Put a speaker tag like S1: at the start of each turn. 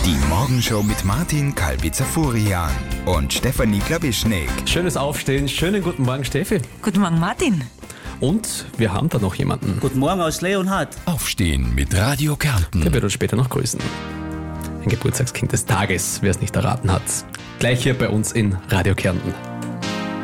S1: Die Morgenshow mit Martin Kalbitzer-Furian und Stefanie Klawischnik.
S2: Schönes Aufstehen, schönen guten Morgen, Steffi.
S3: Guten Morgen, Martin.
S2: Und wir haben da noch jemanden.
S4: Guten Morgen aus Leonhard.
S1: Aufstehen mit Radio Kärnten.
S2: Der wird uns später noch grüßen. Ein Geburtstagskind des Tages, wer es nicht erraten hat. Gleich hier bei uns in Radio Kärnten.